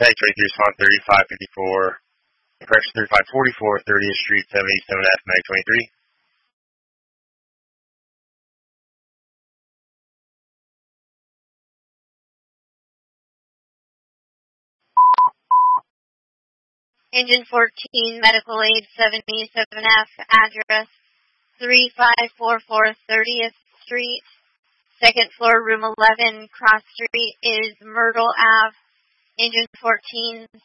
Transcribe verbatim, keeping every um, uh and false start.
Mag twenty-three, Swan thirty-five fifty-four, Impression thirty-five forty-four, thirtieth Street, seven eighty-seven F, Mag twenty-three. Engine fourteen, medical aid seven eighty-seven F, address three five four four thirtieth Street, second floor, room eleven, cross street is Myrtle Avenue. Engine fourteen,